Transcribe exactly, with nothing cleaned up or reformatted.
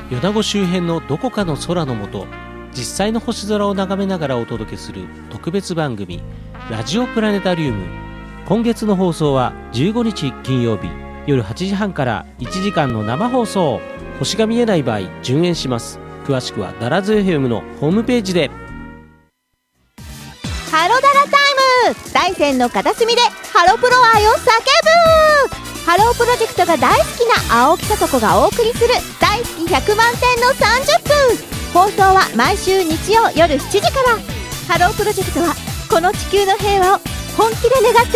米子周辺のどこかの空の下、実際の星空を眺めながらお届けする特別番組ラジオプラネタリウム。今月の放送はじゅうごにち金曜日夜はちじはんからいちじかんの生放送。星が見えない場合順延します。詳しくはダラズ エフエム のホームページで。 ハロダラタイム、大山の片隅でハロプロ愛を叫ぶ。ハロープロジェクトが大好きな青木さと子がお送りする大好きひゃくまんてんのさんじゅっぷん。放送は毎週日曜夜しちじから。ハロープロジェクトはこの地球の平和を本気で願って